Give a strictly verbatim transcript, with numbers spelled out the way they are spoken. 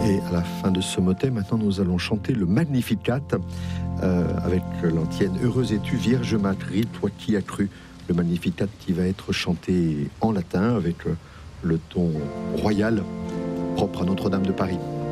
Et à la fin de ce motet, maintenant nous allons chanter le Magnificat euh, avec l'antienne « Heureuse es-tu, Vierge Marie, toi qui as cru ». Le Magnificat qui va être chanté en latin avec le ton royal propre à Notre-Dame de Paris.